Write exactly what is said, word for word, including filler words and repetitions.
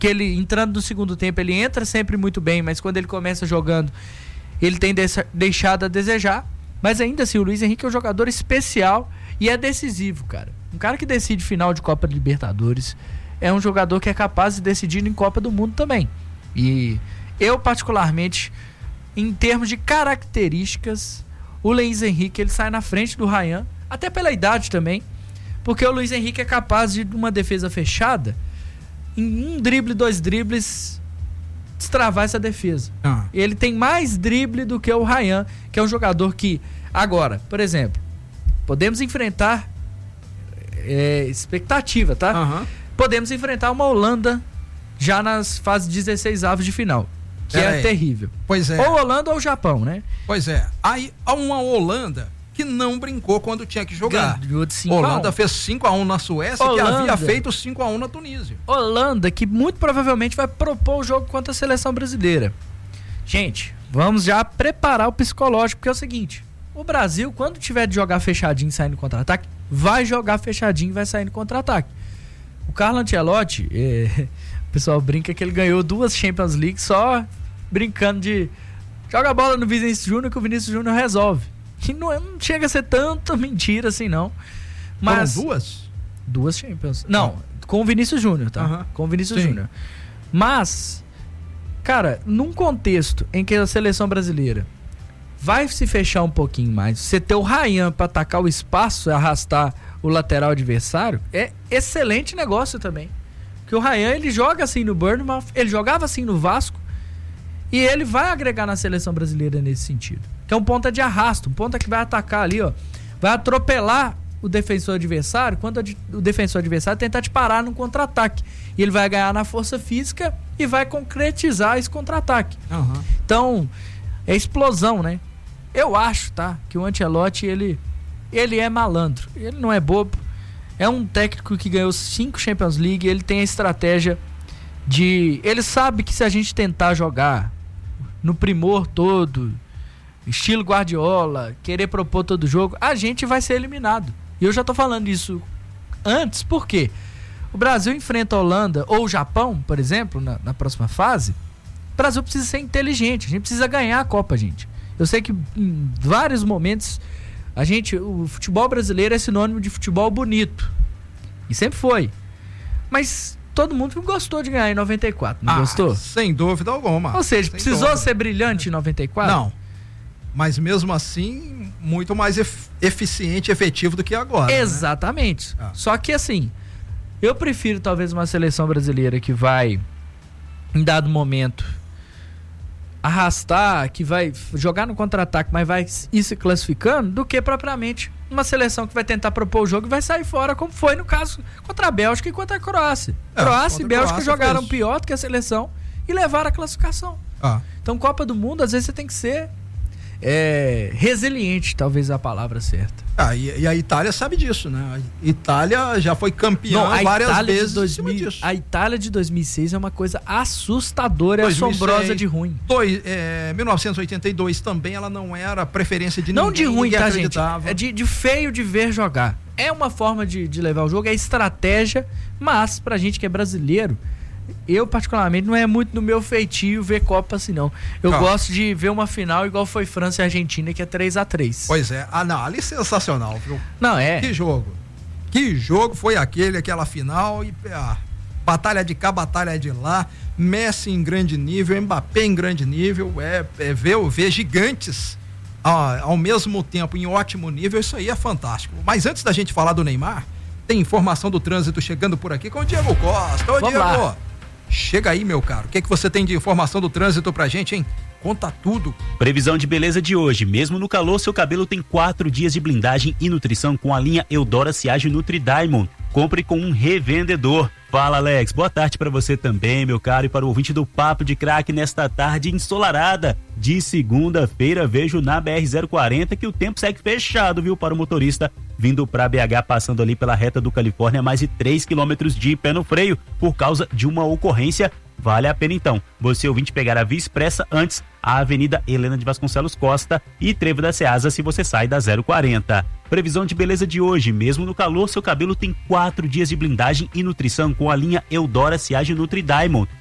que ele, entrando no segundo tempo, ele entra sempre muito bem, mas quando ele começa jogando, ele tem deixado a desejar. Mas ainda assim, o Luiz Henrique é um jogador especial e é decisivo, cara. Um cara que decide final de Copa de Libertadores é um jogador que é capaz de decidir em Copa do Mundo também. E eu, particularmente, em termos de características, o Luiz Henrique ele sai na frente do Ryan, até pela idade também, porque o Luiz Henrique é capaz de, uma defesa fechada, em um drible, dois dribles, destravar essa defesa. Ah. Ele tem mais drible do que o Ryan, que é um jogador que, agora, por exemplo, podemos enfrentar é, expectativa, tá? Uhum. Podemos enfrentar uma Holanda já nas fases dezesseis avos de final, que é, é terrível. Pois é. Ou Holanda ou Japão, né? Pois é. Aí há uma Holanda que não brincou quando tinha que jogar. Ganhou de cinco Holanda a um. fez cinco a um na Suécia, Holanda, que havia feito cinco a um na Tunísia. Holanda, que muito provavelmente vai propor o jogo contra a seleção brasileira. Gente, vamos já preparar o psicológico, porque é o seguinte: o Brasil, quando tiver de jogar fechadinho e sair no contra-ataque, vai jogar fechadinho e vai sair no contra-ataque. O Carlo Ancelotti, é, o pessoal brinca que ele ganhou duas Champions League só brincando de joga a bola no Vinícius Júnior que o Vinícius Júnior resolve. Que não, é, não chega a ser tanta mentira assim, não. Mas foram duas? Duas Champions. Não, ah. com o Vinícius Júnior, tá? Uh-huh. Com o Vinícius Júnior. Mas, cara, num contexto em que a seleção brasileira vai se fechar um pouquinho mais, você ter o Ryan pra atacar o espaço e arrastar o lateral adversário, é excelente negócio também. Porque o Ryan, ele joga assim no Bournemouth, ele jogava assim no Vasco, e ele vai agregar na seleção brasileira nesse sentido. Que é um ponta de arrasto, um ponta que vai atacar ali, ó. Vai atropelar o defensor adversário, quando o defensor adversário tentar te parar no contra-ataque. E ele vai ganhar na força física e vai concretizar esse contra-ataque. Uhum. Então, é explosão, né? Eu acho, tá? Que o Ancelotti, ele, ele é malandro. Ele não é bobo. É um técnico que ganhou cinco Champions League. Ele tem a estratégia de... Ele sabe que se a gente tentar jogar no primor todo, estilo Guardiola, querer propor todo jogo, a gente vai ser eliminado. E eu já tô falando isso antes, por quê? O Brasil enfrenta a Holanda ou o Japão, por exemplo, na, na próxima fase. O Brasil precisa ser inteligente, a gente precisa ganhar a Copa, gente. Eu sei que em vários momentos a gente, o futebol brasileiro é sinônimo de futebol bonito. E sempre foi. Mas todo mundo gostou de ganhar em noventa e quatro, não ah, gostou? Sem dúvida alguma. Ou seja, sem precisou dúvida. ser brilhante em noventa e quatro? Não. Mas mesmo assim, muito mais ef- eficiente e efetivo do que agora. Exatamente. Né? Ah. Só que assim, eu prefiro talvez uma seleção brasileira que vai, em dado momento, arrastar, que vai jogar no contra-ataque, mas vai ir se classificando, do que propriamente uma seleção que vai tentar propor o jogo e vai sair fora, como foi no caso contra a Bélgica e contra a Croácia. É, Croácia e Bélgica Croácia jogaram jogaram pior do que a seleção e levaram a classificação. Ah. Então, Copa do Mundo, às vezes você tem que ser é, resiliente, talvez é a palavra certa. Ah, e, e a Itália sabe disso, né? A Itália já foi campeã Não, várias Itália vezes. dois mil, a Itália de dois mil e seis é uma coisa assustadora e assombrosa de ruim. Dois, é, mil novecentos e oitenta e dois também ela não era preferência de não ninguém. Não de ruim, ninguém tá, acreditava. gente? É de, de feio de ver jogar. É uma forma de, de levar o jogo, é estratégia, mas pra gente que é brasileiro, eu particularmente não é muito no meu feitio ver Copa assim não. Eu Calma. gosto de ver uma final igual foi França e Argentina, que é três a três. Pois é. Ah, não, ali sensacional, viu? Não, é. Que jogo. Que jogo foi aquele, aquela final e ah, batalha de cá, batalha de lá, Messi em grande nível, Mbappé em grande nível, é, é ver, ver gigantes ah, ao mesmo tempo em ótimo nível, isso aí é fantástico. Mas antes da gente falar do Neymar, tem informação do trânsito chegando por aqui com o Diego Costa. Ô, Vamos Diego, lá. Chega aí, meu caro. O que, é que você tem de informação do trânsito pra gente, hein? Conta tudo. Previsão de beleza de hoje. Mesmo no calor, seu cabelo tem quatro dias de blindagem e nutrição com a linha Eudora Ciage Nutri Diamond. Compre com um revendedor. Fala, Alex. Boa tarde para você também, meu caro, e para o ouvinte do Papo de Craque nesta tarde ensolarada de segunda-feira. Vejo na B R zero quarenta que o tempo segue fechado, viu, para o motorista vindo para B H, passando ali pela reta do Califórnia, mais de três quilômetros de pé no freio por causa de uma ocorrência Vale a pena então você ouvinte pegar a Via Expressa antes a Avenida Helena de Vasconcelos Costa e Trevo da Ceasa se você sai da zero quarenta. Previsão de beleza de hoje, mesmo no calor, seu cabelo tem quatro dias de blindagem e nutrição com a linha Eudora Ciage Nutri Diamond.